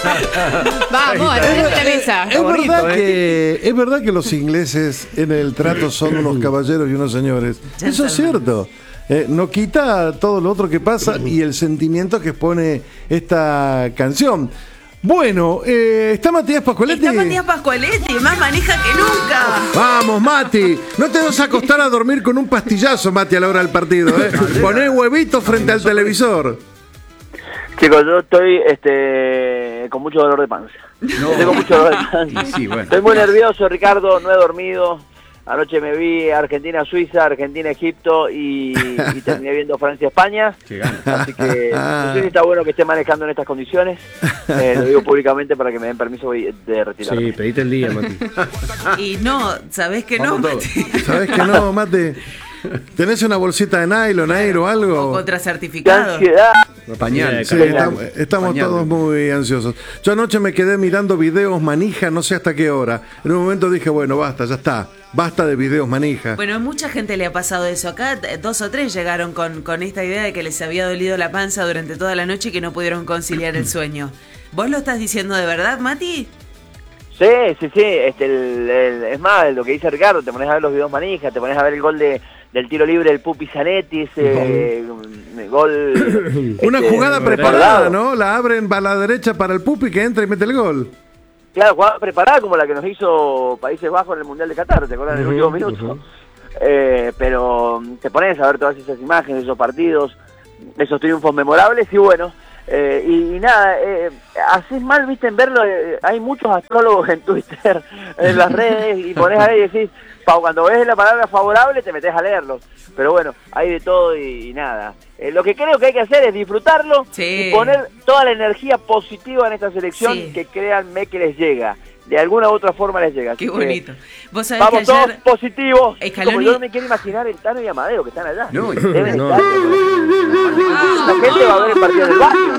Vamos, la mesa. Es verdad que los ingleses en el trato son unos caballeros y unos señores. Eso es cierto. No quita todo lo otro que pasa y el sentimiento que expone esta canción. Bueno, ¿está Matías Pascualetti? Está Matías Pascualetti, más manija que nunca. Vamos, Mati. No te vas a acostar a dormir con un pastillazo, Mati, a la hora del partido, ¿eh? Poné huevitos frente al televisor. Chicos, yo estoy con mucho dolor de panza. Tengo mucho dolor de panza. Sí, bueno. Estoy muy nervioso, Ricardo, no he dormido. Anoche me vi Argentina-Suiza, Argentina-Egipto y terminé viendo Francia-España. Así que no sé si está bueno que esté manejando en estas condiciones. Lo digo públicamente para que me den permiso de retirarme. Sí, pedite el día, Mati. Y no, ¿sabés que no, Mati? ¿Sabés que no, Mate? ¿Tenés una bolsita de nylon ahí o algo? O contra certificado. ¡Qué ansiedad! Pañal. Sí, estamos todos muy ansiosos. Yo anoche me quedé mirando videos manija, no sé hasta qué hora. En un momento dije, bueno, basta, ya está. Basta de videos manija. Bueno, a mucha gente le ha pasado eso. Acá 2 o 3 llegaron con esta idea de que les había dolido la panza durante toda la noche y que no pudieron conciliar el sueño. ¿Vos lo estás diciendo de verdad, Mati? Sí. Es más, lo que dice Ricardo, te pones a ver los videos manija, te pones a ver el gol del tiro libre del Pupi Zanetti, ese gol... Una jugada preparada, ¿no? La abren a la derecha para el Pupi que entra y mete el gol. Claro, jugada preparada como la que nos hizo Países Bajos en el Mundial de Qatar, ¿te acuerdas? En el último minuto. Pero te pones a ver todas esas imágenes, esos partidos, esos triunfos memorables y bueno, y nada, haces mal, viste, en verlo. Hay muchos astrólogos en Twitter, en las redes, y pones a ver y decís, cuando ves la palabra favorable te metes a leerlos. Pero bueno, hay de todo y nada. Lo que creo que hay que hacer es disfrutarlo y poner toda la energía positiva en esta selección que créanme que les llega. De alguna u otra forma les llega. Qué bonito. ¿Vos sabés vamos que ayer todos positivos. Scaloni... Como yo no me quiero imaginar el Tano y Amadeo que están allá. No, deben no. estar. La gente va a ver el partido del barrio.